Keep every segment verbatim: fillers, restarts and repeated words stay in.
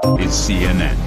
is C N N.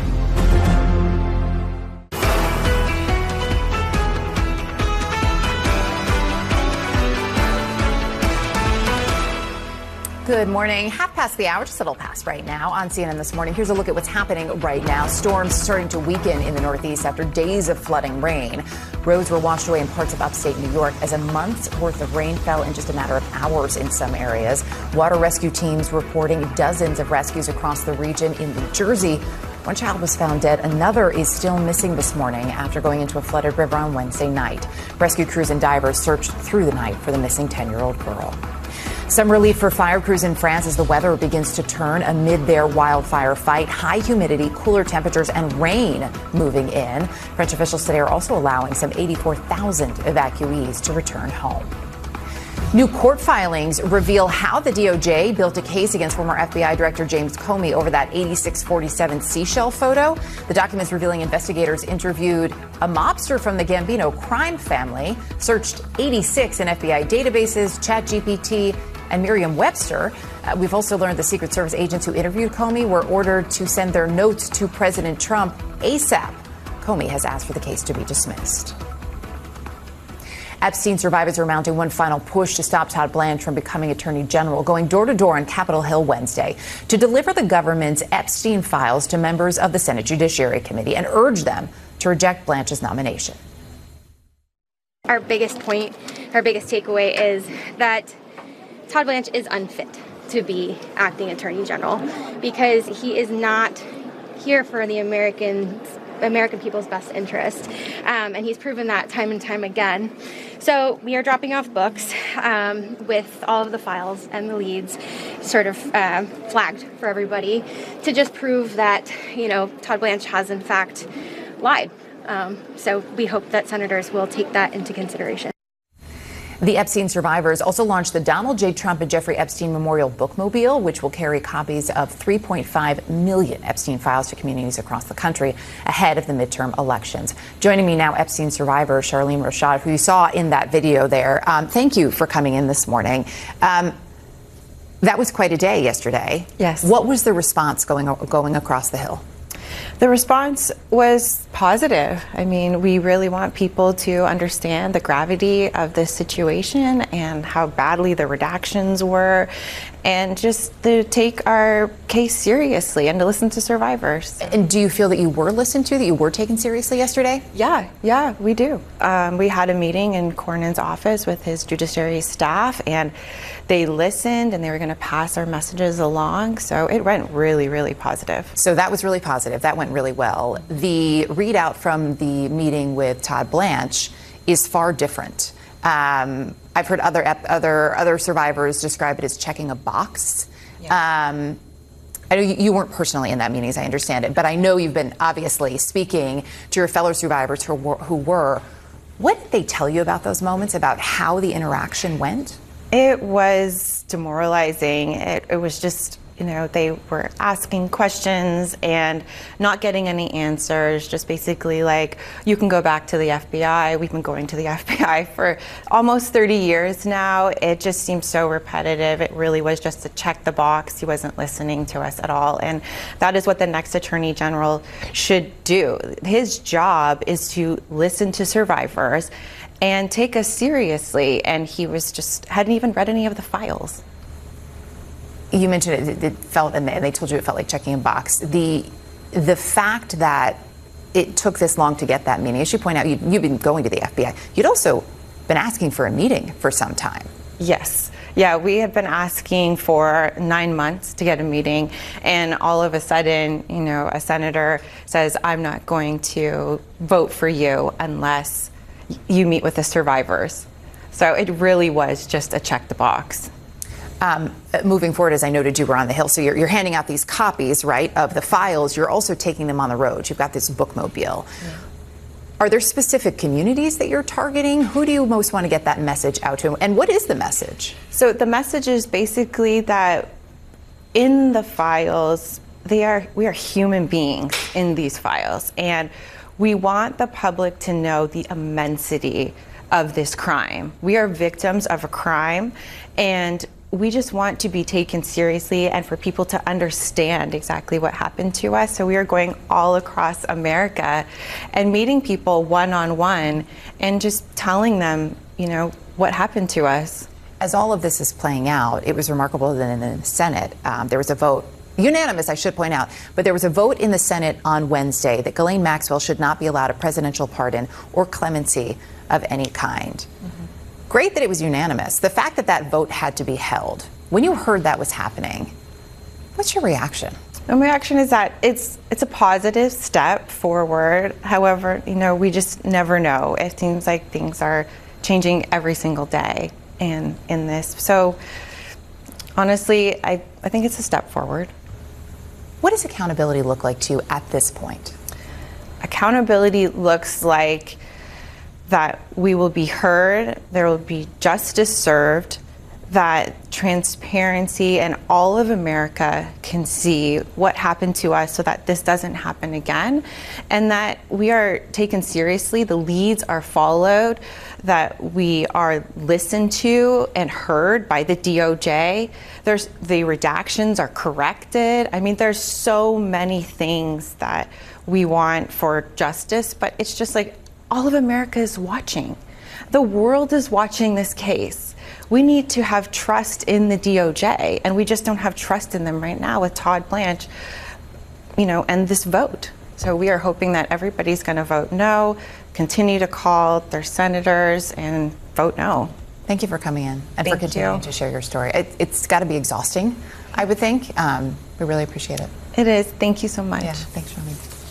Good morning. Half past the hour, just a little past right now on C N N This Morning. Here's a look at what's happening right now. Storms starting to weaken in the Northeast after days of flooding rain. Roads were washed away in parts of upstate New York as a month's worth of rain fell in just a matter of hours in some areas. Water rescue teams reporting dozens of rescues across the region. In New Jersey, one child was found dead. Another is still missing this morning after going into a flooded river on Wednesday night. Rescue crews and divers searched through the night for the missing ten-year-old girl. Some relief for fire crews in France as the weather begins to turn amid their wildfire fight. High humidity, cooler temperatures, and rain moving in. French officials today are also allowing some eighty-four thousand evacuees to return home. New court filings reveal how the D O J built a case against former F B I Director James Comey over that eighty-six forty-seven seashell photo. The documents revealing investigators interviewed a mobster from the Gambino crime family, searched eighty-six in F B I databases, ChatGPT, and Merriam-Webster. Uh, we've also learned the Secret Service agents who interviewed Comey were ordered to send their notes to President Trump ASAP. Comey has asked for the case to be dismissed. Epstein survivors are mounting one final push to stop Todd Blanche from becoming Attorney General, going door to door on Capitol Hill Wednesday to deliver the government's Epstein files to members of the Senate Judiciary Committee and urge them to reject Blanche's nomination. Our biggest point, our biggest takeaway is that Todd Blanche is unfit to be acting Attorney General because he is not here for the American American people's best interest, um, and he's proven that time and time again. So we are dropping off books um, with all of the files and the leads sort of uh, flagged for everybody to just prove that, you know, Todd Blanche has in fact lied. Um, so we hope that senators will take that into consideration. The Epstein survivors also launched the Donald J. Trump and Jeffrey Epstein Memorial Bookmobile, which will carry copies of three point five million Epstein files to communities across the country ahead of the midterm elections. Joining me now, Epstein survivor Charlene Rashad, who you saw in that video there. Um, thank you for coming in this morning. Um, that was quite a day yesterday. Yes. What was the response going going across the Hill? The response was positive. I mean, we really want people to understand the gravity of this situation and how badly the redactions were, and just to take our case seriously and to listen to survivors. And do you feel that you were listened to, that you were taken seriously yesterday? Yeah, yeah, we do. Um, we had a meeting in Cornyn's office with his judiciary staff, and they listened and they were going to pass our messages along. So it went really, really positive. So that was really positive. That went really well. The readout from the meeting with Todd Blanche is far different. Um, I've heard other other other survivors describe it as checking a box. Yeah. Um, I know you, you weren't personally in that meeting, as I understand it, but I know you've been obviously speaking to your fellow survivors who were. Who were. What did they tell you about those moments, about how the interaction went? It was demoralizing. It, it was just, you know, they were asking questions and not getting any answers, just basically like, you can go back to the F B I. We've been going to the F B I for almost thirty years now. It just seemed so repetitive. It really was just to check the box. He wasn't listening to us at all. And that is what the next Attorney General should do. His job is to listen to survivors and take us seriously. And he was just, hadn't even read any of the files. You mentioned it, it felt, and they told you it felt like checking a box. The the fact that it took this long to get that meeting, as you point out, you, you've been going to the F B I. You'd also been asking for a meeting for some time. Yes. Yeah, we had been asking for nine months to get a meeting, and all of a sudden, you know, a senator says, I'm not going to vote for you unless you meet with the survivors. So it really was just a check the box. Um, moving forward, as I noted, you were on the Hill, so you're, you're handing out these copies, right, of the files. You're also taking them on the road. You've got this bookmobile. Yeah. Are there specific communities that you're targeting? Who do you most want to get that message out to? And what is the message? So the message is basically that in the files, they are we are human beings in these files, and we want the public to know the immensity of this crime. We are victims of a crime, and we just want to be taken seriously and for people to understand exactly what happened to us. So we are going all across America and meeting people one-on-one and just telling them, you know, what happened to us. As all of this is playing out, it was remarkable that in the Senate, um, there was a vote, unanimous, I should point out, but there was a vote in the Senate on Wednesday that Ghislaine Maxwell should not be allowed a presidential pardon or clemency of any kind. Mm-hmm. Great that it was unanimous. The fact that that vote had to be held, when you heard that was happening, what's your reaction? My reaction is that it's it's a positive step forward. However, you know, we just never know. It seems like things are changing every single day in in this. So honestly, I, I think it's a step forward. What does accountability look like to you at this point? Accountability looks like that we will be heard, there will be justice served, that transparency and all of America can see what happened to us so that this doesn't happen again, and that we are taken seriously, the leads are followed, that we are listened to and heard by the D O J. There's the redactions are corrected. I mean, there's so many things that we want for justice, but it's just like all of America is watching. The world is watching this case. We need to have trust in the D O J, and we just don't have trust in them right now with Todd Blanche, you know, and this vote. So we are hoping that everybody's going to vote no, continue to call their senators and vote no. Thank you for coming in and Thank for continuing you. to share your story. It, it's got to be exhausting, I would think. Um, we really appreciate it. It is. Thank you so much. Yeah, thanks, Shami.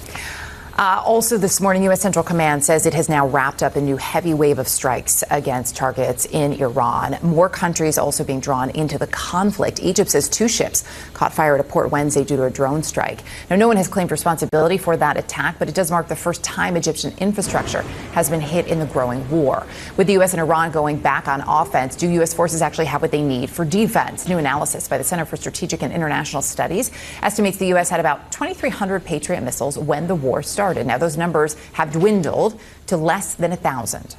Uh, also this morning, U S Central Command says it has now wrapped up a new heavy wave of strikes against targets in Iran. More countries also being drawn into the conflict. Egypt says two ships caught fire at a port Wednesday due to a drone strike. Now, no one has claimed responsibility for that attack, but it does mark the first time Egyptian infrastructure has been hit in the growing war. With the U S and Iran going back on offense, do U S forces actually have what they need for defense? New analysis by the Center for Strategic and International Studies estimates the U S had about twenty-three hundred Patriot missiles when the war started. Now, those numbers have dwindled to less than a thousand.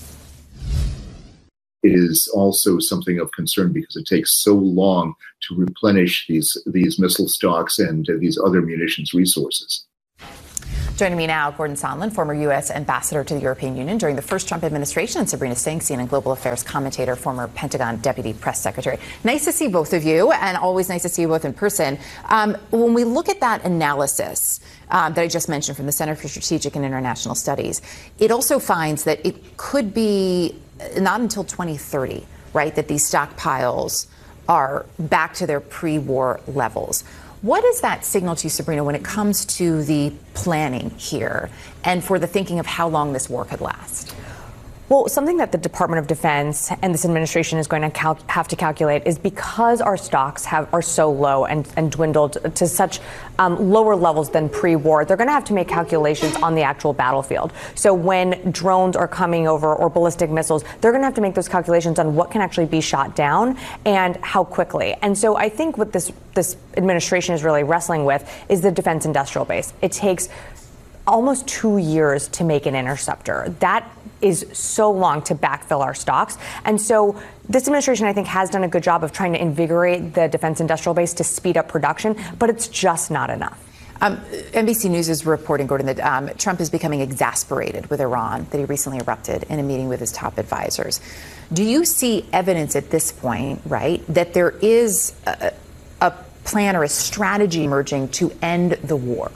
It is also something of concern because it takes so long to replenish these, these missile stocks and uh, these other munitions resources. Joining me now, Gordon Sondland, former U S ambassador to the European Union during the first Trump administration, and Sabrina Singh, C N N Global Affairs commentator, former Pentagon deputy press secretary. Nice to see both of you, and always nice to see you both in person. Um, when we look at that analysis um, that I just mentioned from the Center for Strategic and International Studies, it also finds that it could be not until twenty thirty, right, that these stockpiles are back to their pre-war levels. What does that signal to you, Sabrina, when it comes to the planning here and for the thinking of how long this war could last? Well, something that the Department of Defense and this administration is going to cal- have to calculate is because our stocks have, are so low and, and dwindled to such um, lower levels than pre-war, they're going to have to make calculations on the actual battlefield. So when drones are coming over or ballistic missiles, they're going to have to make those calculations on what can actually be shot down and how quickly. And so I think what this this administration is really wrestling with is the defense industrial base. It takes almost two years to make an interceptor. That is so long to backfill our stocks. And so this administration, I think, has done a good job of trying to invigorate the defense industrial base to speed up production, but it's just not enough. Um, N B C News is reporting, Gordon, that um, Trump is becoming exasperated with Iran, that he recently erupted in a meeting with his top advisors. Do you see evidence at this point, right, that there is a, a plan or a strategy emerging to end the war?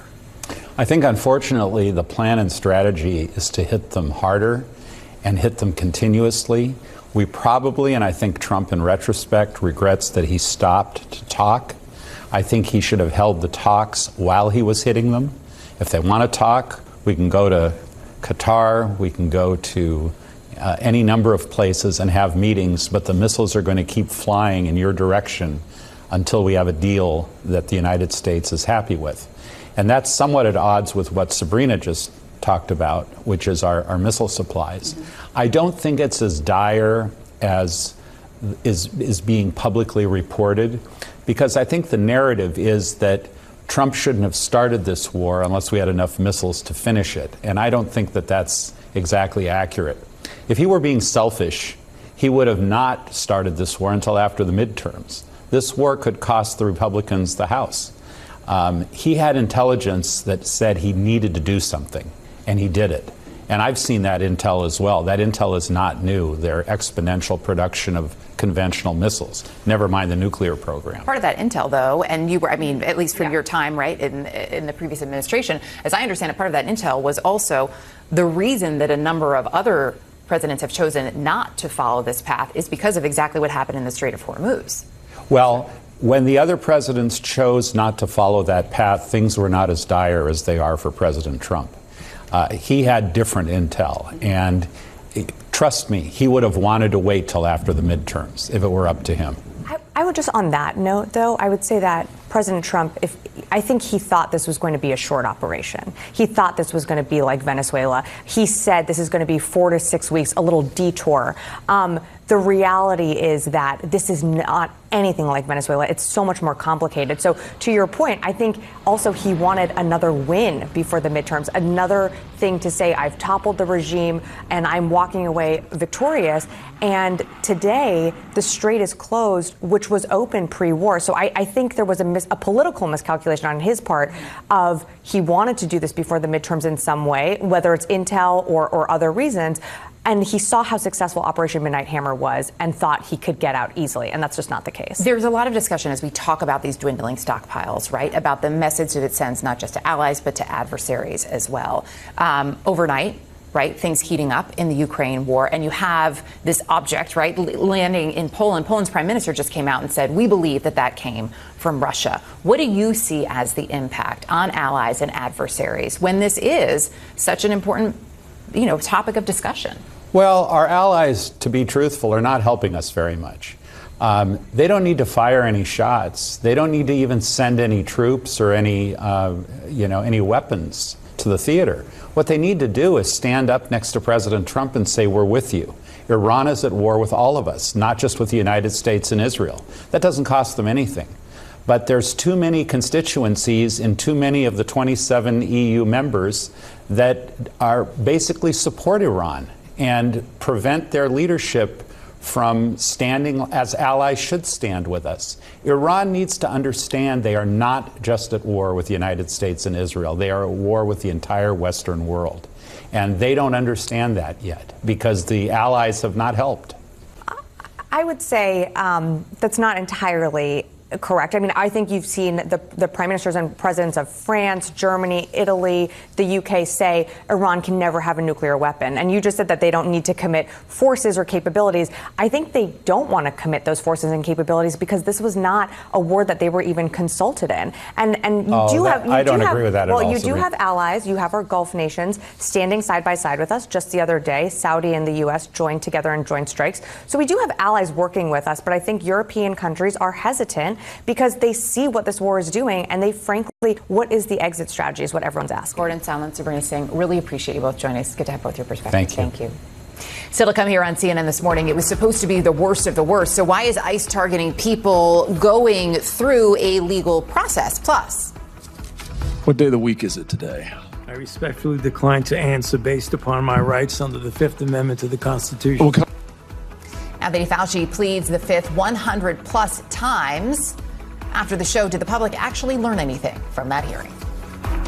I think, unfortunately, the plan and strategy is to hit them harder and hit them continuously. We probably, and I think Trump in retrospect, regrets that he stopped to talk. I think he should have held the talks while he was hitting them. If they want to talk, we can go to Qatar, we can go to uh, any number of places and have meetings, but the missiles are going to keep flying in your direction until we have a deal that the United States is happy with. And that's somewhat at odds with what Sabrina just talked about, which is our, our missile supplies. Mm-hmm. I don't think it's as dire as is, is being publicly reported, because I think the narrative is that Trump shouldn't have started this war unless we had enough missiles to finish it. And I don't think that that's exactly accurate. If he were being selfish, he would have not started this war until after the midterms. This war could cost the Republicans the House. Um, he had intelligence that said he needed to do something, and he did it. And I've seen that intel as well. That intel is not new. Their exponential production of conventional missiles, never mind the nuclear program. Part of that intel, though, and you were, I mean, at least from Yeah. your time, right, in, in the previous administration, as I understand it, part of that intel was also the reason that a number of other presidents have chosen not to follow this path is because of exactly what happened in the Strait of Hormuz. Well, when the other presidents chose not to follow that path, things were not as dire as they are for President Trump. Uh, he had different intel, and it, trust me, he would have wanted to wait till after the midterms if it were up to him. I, I would just, on that note, though, I would say that President Trump, if I think he thought this was going to be a short operation. He thought this was going to be like Venezuela. He said this is going to be four to six weeks, a little detour. Um, the reality is that this is not anything like Venezuela. It's so much more complicated. So to your point, I think also he wanted another win before the midterms, another thing to say, I've toppled the regime and I'm walking away victorious. And today, the strait is closed, which was open pre-war. So I, I think there was a, mis- a political miscalculation on his part of he wanted to do this before the midterms in some way, whether it's intel or, or other reasons. And he saw how successful Operation Midnight Hammer was and thought he could get out easily. And that's just not the case. There's a lot of discussion as we talk about these dwindling stockpiles, right, about the message that it sends not just to allies, but to adversaries as well. Um, overnight, right, things heating up in the Ukraine war, and you have this object, right, landing in Poland. Poland's prime minister just came out and said, we believe that that came from Russia. What do you see as the impact on allies and adversaries when this is such an important, you know, topic of discussion? Well, our allies, to be truthful, are not helping us very much. Um, they don't need to fire any shots. They don't need to even send any troops or any, uh, you know, any weapons to the theater. What they need to do is stand up next to President Trump and say, we're with you. Iran is at war with all of us, not just with the United States and Israel. That doesn't cost them anything. But there's too many constituencies in too many of the twenty-seven E U members that are basically support Iran and prevent their leadership from standing as allies should stand with us. Iran needs to understand they are not just at war with the United States and Israel. They are at war with the entire Western world. And they don't understand that yet because the allies have not helped. I would say um, that's not entirely correct. I mean, I think you've seen the, the prime ministers and presidents of France, Germany, Italy, the U K say Iran can never have a nuclear weapon. And you just said that they don't need to commit forces or capabilities. I think they don't want to commit those forces and capabilities because this was not a war that they were even consulted in. And and you oh, do that, have. You I don't do agree have, with that well, at all. Well, you do Sabrina. have allies. You have our Gulf nations standing side by side with us. Just the other day, Saudi and the U S joined together in joint strikes. So we do have allies working with us. But I think European countries are hesitant because they see what this war is doing, and they frankly, what is the exit strategy is what everyone's asking. Gordon Sondland, Sabrina Singh, really appreciate you both joining us. Good to have both your perspectives. Thank you. Thank you. Still to come here on C N N this morning, it was supposed to be the worst of the worst. So why is ICE targeting people going through a legal process? Plus, what day of the week is it today? I respectfully decline to answer based upon my rights under the Fifth Amendment to the Constitution. Okay. Anthony Fauci pleads the fifth one hundred plus times. After the show, did the public actually learn anything from that hearing?